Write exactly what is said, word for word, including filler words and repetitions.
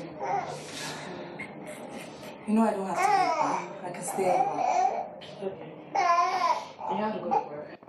You know I don't have to go. I can stay over. Okay. You have to go to work.